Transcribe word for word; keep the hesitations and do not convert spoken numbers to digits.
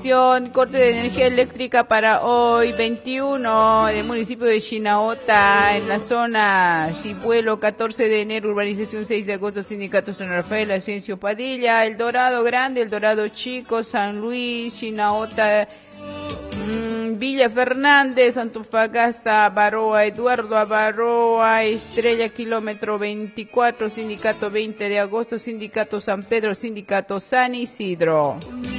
Atención, corte de energía eléctrica para hoy, veintiuno, del municipio de Chinaota, en la zona Cipuelo, catorce de enero, urbanización seis de agosto, sindicato San Rafael, Asensio Padilla, El Dorado Grande, El Dorado Chico, San Luis, Chinaota, mmm, Villa Fernández, Antofagasta, Baroa, Eduardo Baroa, Estrella, kilómetro veinticuatro, sindicato veinte de agosto, sindicato San Pedro, sindicato San Isidro.